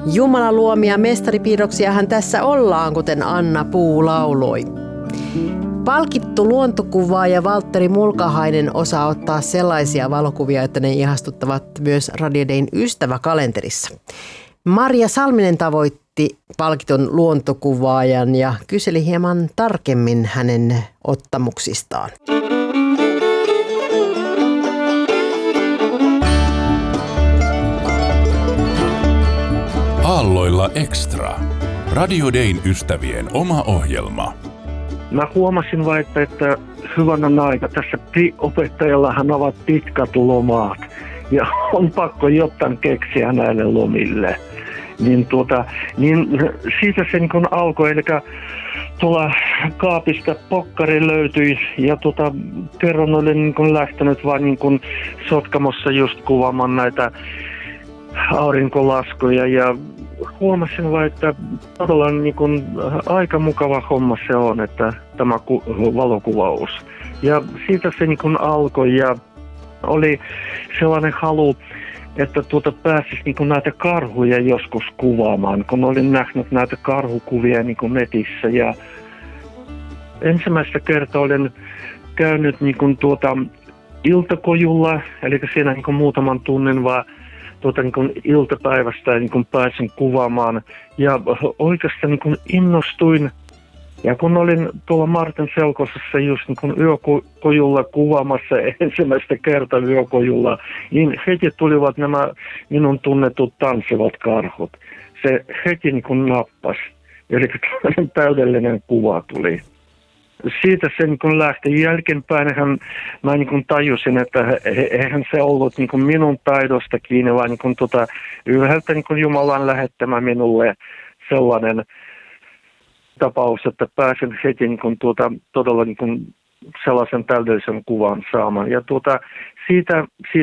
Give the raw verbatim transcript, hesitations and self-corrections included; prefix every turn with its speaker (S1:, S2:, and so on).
S1: Jumalan luomia mestaripiirroksiahan tässä ollaan, kuten Anna Puu lauloi. Palkittu luontokuvaaja Valtteri Mulkahainen osaa ottaa sellaisia valokuvia, että ne ihastuttavat myös Radio Dayn ystäväkalenterissa. Maria Salminen tavoitti palkitun luontokuvaajan ja kyseli hieman tarkemmin hänen ottamuksistaan.
S2: Aalloilla Extra. Radio Dayn ystävien oma ohjelma.
S3: Mä huomasin vain, että hyvänen aika. Tässä opettajallahan ovat pitkät lomat ja on pakko jotain keksiä näille lomille. Niin, tuota, niin siitä se niin kun alkoi, eli tuolla kaapista pokkari löytyi ja tuota, kerran olin niin kun lähtenyt vaan niin kun Sotkamossa just kuvaamaan näitä aurinkolaskuja ja huomasin vain, että todella niin kuin aika mukava homma se on, että tämä ku- valokuvaus. Ja siitä se niin kuin alkoi ja oli sellainen halu, että tuota pääsisi niin kuin näitä karhuja joskus kuvaamaan, kun olin nähnyt näitä karhukuvia niin kuin netissä. Ja ensimmäistä kertaa olen käynyt niin kuin tuota iltakojulla, eli siinä niin kuin muutaman tunnin vaan tuota niin kuin iltapäivästä niin kuin pääsin kuvaamaan ja oikeastaan niin kuin innostuin. Ja kun olin tuolla Martin Selkosessa just niin kuin yökojulla kuvaamassa ensimmäistä kertaa yökojulla, niin heti tulivat nämä minun tunnetut tanssivat karhut. Se heti niin kuin nappasi. Eli täydellinen kuva tuli. Siitä se niin kun lähti. Jälkeenpäinhän mä niin kun tajusin, että eihän se ollut niin kun minun taidosta kiinni, vaan niin kun tota, yhdeltä niin kun Jumalan lähettämä minulle sellainen tapaus, että pääsin heti niin kun tuota, todella niin kun sellaisen täydellisen kuvan saamaan. Ja tuota, siitä, siitä